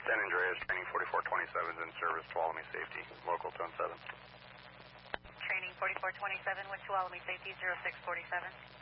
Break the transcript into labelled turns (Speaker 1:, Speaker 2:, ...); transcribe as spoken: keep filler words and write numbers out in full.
Speaker 1: San Andreas, training forty-four twenty-seven is in service, Tuolumne Safety, local Tone seven.
Speaker 2: Training forty-four twenty-seven with Tuolumne Safety, zero six four seven.